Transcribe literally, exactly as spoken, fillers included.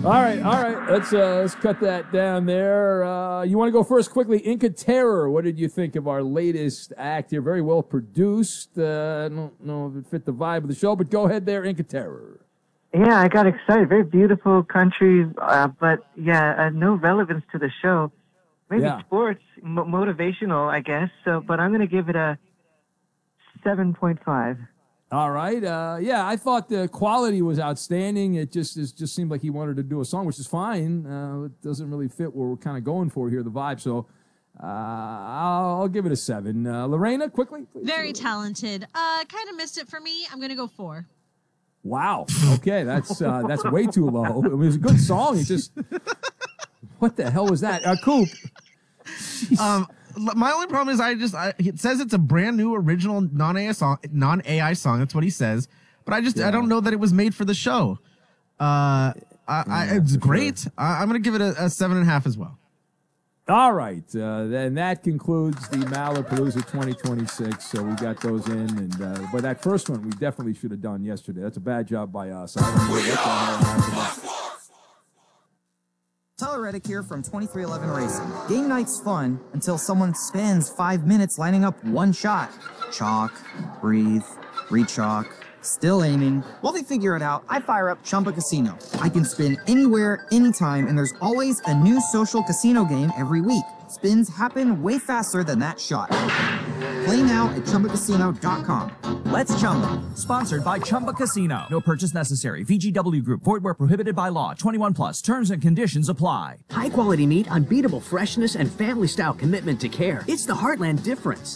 All right, all right. Let's uh, let's cut that down there. Uh, you want to go first quickly? Inca Terror. What did you think of our latest act here? Very well produced. Uh, I don't know if it fit the vibe of the show, but go ahead there, Inca Terror. Yeah, I got excited. Very beautiful country, uh, but yeah, uh, no relevance to the show. Maybe Yeah. sports, m- motivational, I guess. So, but I'm going to give it a seven point five. All right. Uh, yeah, I thought the quality was outstanding. It just it just seemed like he wanted to do a song, which is fine. Uh, it doesn't really fit what we're kind of going for here, the vibe. So uh, I'll, I'll give it a seven. Uh, Lorena, quickly, please. Very talented. Uh, kind of missed it for me. I'm gonna go four. Wow. Okay, that's uh, that's way too low. It was a good song. It just what the hell was that? Uh, Coop. Um, l- my only problem is I just I, it says it's a brand new original non-A I song. Non-A I song. That's what he says. But I just Yeah. I don't know that it was made for the show. Uh, I, I, Yeah, it's for great. sure. I, I'm gonna give it a, a seven and a half as well. All right. Uh, then that concludes the Malapalooza twenty twenty-six. So we got those in, and uh, but that first one we definitely should have done yesterday. That's a bad job by us. I don't know what the hell happened. Tyler Reddick here from twenty-three eleven Racing. Game night's fun until someone spends five minutes lining up one shot. Chalk, breathe, re-chalk, still aiming. While they figure it out, I fire up Chumba Casino. I can spin anywhere, anytime, and there's always a new social casino game every week. Spins happen way faster than that shot. Play now at Chumba Casino dot com. Let's Chumba. Sponsored by Chumba Casino. No purchase necessary. V G W Group. Void where prohibited by law. twenty-one plus. Terms and conditions apply. High quality meat, unbeatable freshness, and family style commitment to care. It's the Heartland difference.